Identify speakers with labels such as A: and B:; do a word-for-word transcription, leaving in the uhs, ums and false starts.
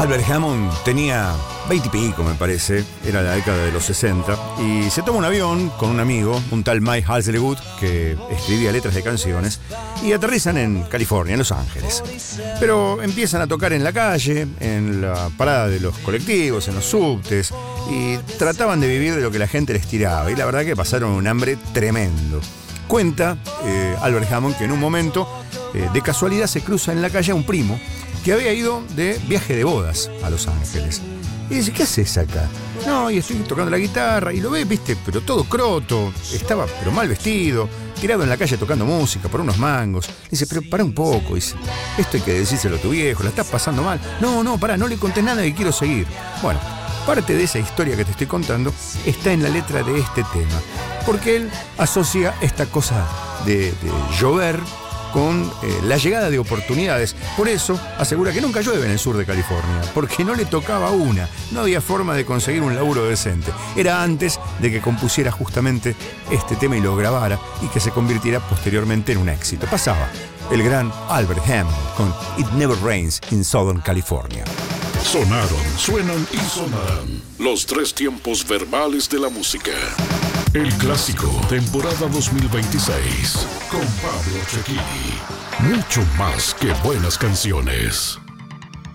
A: Albert Hammond tenía veinte y pico, me parece, era la década de los sesenta, y se toma un avión con un amigo, un tal Mike Hazlewood, que escribía letras de canciones, y aterrizan en California, en Los Ángeles. Pero empiezan a tocar en la calle, en la parada de los colectivos, en los subtes, y trataban de vivir de lo que la gente les tiraba, y la verdad que pasaron un hambre tremendo. Cuenta eh, Albert Hammond que en un momento, eh, de casualidad, se cruza en la calle a un primo que había ido de viaje de bodas a Los Ángeles. Y dice, ¿qué haces acá? No, y estoy tocando la guitarra, y lo ves, viste, pero todo croto, estaba pero mal vestido, tirado en la calle tocando música por unos mangos. Dice, pero pará un poco, dice, esto hay que decírselo a tu viejo, la estás pasando mal. No, no, pará, no le conté nada y quiero seguir. Bueno, parte de esa historia que te estoy contando está en la letra de este tema, porque él asocia esta cosa de, de llover con eh, la llegada de oportunidades. Por eso asegura que nunca llueve en el sur de California, porque no le tocaba una, no había forma de conseguir un laburo decente. Era antes de que compusiera justamente este tema y lo grabara, y que se convirtiera posteriormente en un éxito. Pasaba el gran Albert Hammond con It Never Rains in Southern California.
B: Sonaron, suenan y sonarán los tres tiempos verbales de la música. El clásico, temporada dos mil veintiséis, con Pablo Cecchini. Mucho más que buenas canciones.